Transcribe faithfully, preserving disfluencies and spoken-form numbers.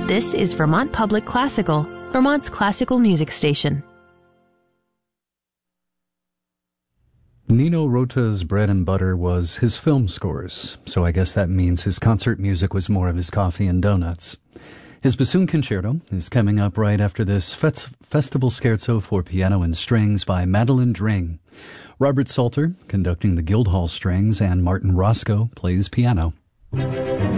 This is Vermont Public Classical, Vermont's classical music station. Nino Rota's bread and butter was his film scores, so I guess that means his concert music was more of his coffee and donuts. His bassoon concerto is coming up right after this Fets- festival scherzo for piano and strings by Madeline Dring. Robert Salter conducting the Guildhall strings, and Martin Roscoe plays piano.